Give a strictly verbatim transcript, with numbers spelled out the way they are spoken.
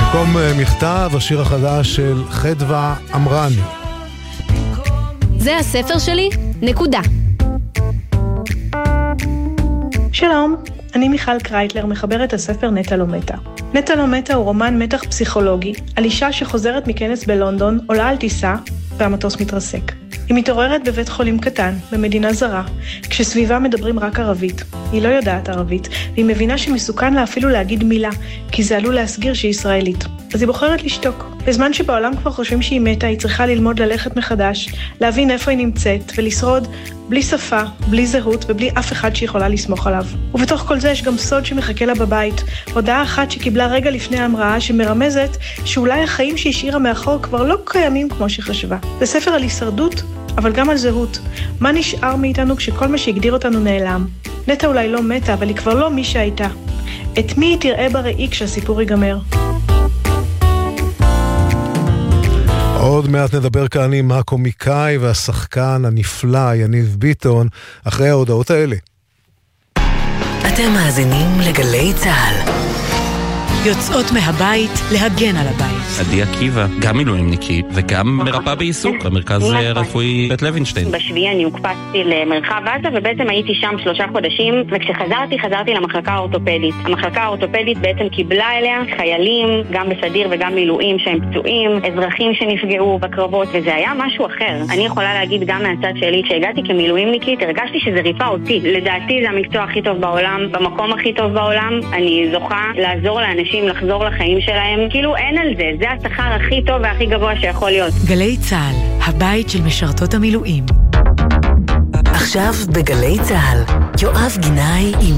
במקום מכתב, השיר החדש של חדווה אמרני. זה הספר שלי, נקודה. שלום, אני מיכל קרייטלר, מחברת הספר נטע לא מתה. נטע לא מתה הוא רומן מתח פסיכולוגי על אישה שחוזרת מכנס בלונדון, עולה על טיסה והמטוס מתרסק. היא מתעוררת בבית חולים קטן, במדינה זרה, כשסביבה מדברים רק ערבית. היא לא יודעת ערבית, והיא מבינה שמסוכן לה אפילו להגיד מילה, כי זה עלול להסגיר שהיא ישראלית. אז היא בוחרת לשתוק. בזמן שבעולם כבר חושבים שהיא מתה, היא צריכה ללמוד ללכת מחדש, להבין איפה היא נמצאת, ולשרוד בלי שפה, בלי זהות, ובלי אף אחד שיכולה לסמוך עליו. ובתוך כל זה יש גם סוד שמחכה לה בבית, הודעה אחת שקיבלה רגע לפני ההמראה, שמרמזת שאולי החיים שהשאירה מאחור כבר לא קיימים כמו שחשבה. זה ספר על הישרדות, אבל גם על זהות. מה נשאר מאיתנו כשכל מה שהגדיר אותנו נעלם? נטע אולי לא מתה, אבל היא כבר לא מי שהייתה. את מי היא תראה בראי כשהסיפור ייגמר? עוד מעט נדבר כאן עם הקומיקאי והשחקן הנפלא יניב ביטון, אחרי ההודעות האלה. אתם מאזינים לגלי צהל. יוצאות מהבית להגן על הבית. עדי עקיבא, גם מילואימניקית וגם מרפאה בעיסוק במרכז רפואי בית לוינשטיין. בשביעי אני הוקפצתי למרחב עזה ובעצם הייתי שם שלושה חודשים, וכשחזרתי חזרתי למחלקה האורתופדית. המחלקה האורתופדית בעצם קיבלה אליה חיילים, גם בסדיר וגם מילואים שהם פצועים, אזרחים שנפגעו בקרבות, וזה היה משהו אחר. אני יכולה להגיד גם מהצד שלי, כשהגעתי כמילואימניקית הרגשתי שזה ריפה אותי. לדעתי זה המקצוע הכי טוב בעולם, במקום הכי טוב בעולם. אני זוכה לעזור לאנשים לחזור לחיים שלהם, כאילו אין על זה, זה השכר הכי טוב והכי גבוה שיכול להיות. גלי צהל, הבית של משרתות המילואים. עכשיו בגלי צהל, יואב גינאי עם